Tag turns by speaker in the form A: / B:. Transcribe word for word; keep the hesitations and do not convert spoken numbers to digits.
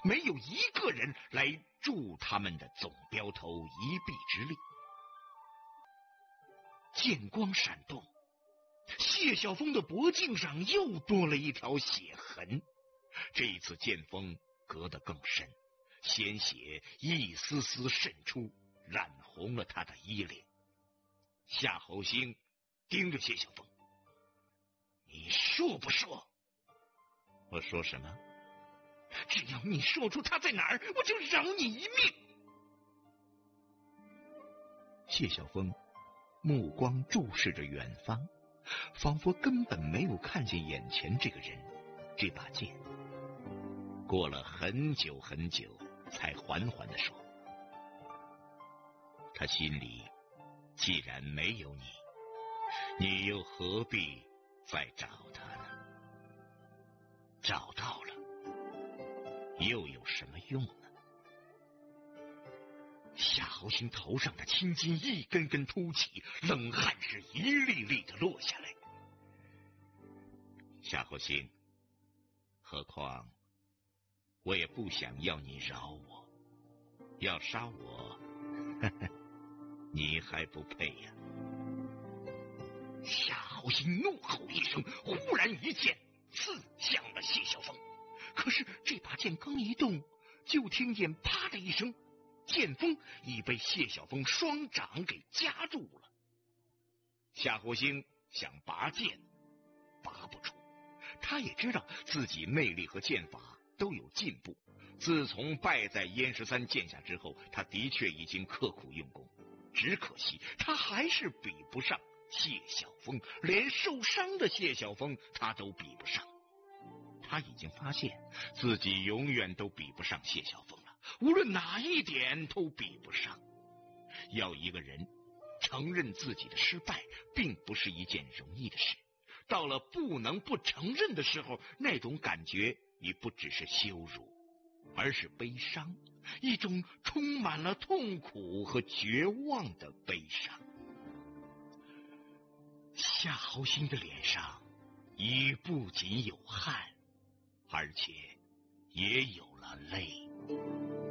A: 没有一个人来助他们的总镖头一臂之力。剑光闪动，谢晓峰的脖颈上又多了一条血痕，这一次剑锋割得更深，鲜血一丝丝渗出，染红了他的衣领。夏侯兴盯着谢晓峰：“你说不说？”“我说什么？”“只要你说出他在哪儿，我就饶你一命。”谢晓峰目光注视着远方，仿佛根本没有看见眼前这个人，这把剑。过了很久很久，才缓缓地说：“他心里既然没有你，你又何必再找他呢？找到了，又有什么用呢？”夏侯兴头上的青筋一根根凸起，冷汗是一粒粒的落下来。夏侯兴，何况我也不想要你饶我，要杀我，呵呵，你还不配呀！夏侯兴怒吼一声，忽然一剑刺向了谢晓峰。可是这把剑刚一动，就听见啪的一声，剑锋已被谢晓峰双掌给夹住了。夏侯兴想拔剑，拔不出。他也知道自己内力和剑法都有进步，自从败在燕十三剑下之后，他的确已经刻苦用功，只可惜他还是比不上谢晓峰，连受伤的谢晓峰他都比不上。他已经发现自己永远都比不上谢晓峰了，无论哪一点都比不上。要一个人承认自己的失败，并不是一件容易的事。到了不能不承认的时候，那种感觉已不只是羞辱，而是悲伤，一种充满了痛苦和绝望的悲伤。夏侯兴的脸上已不仅有汗，而且也有了泪。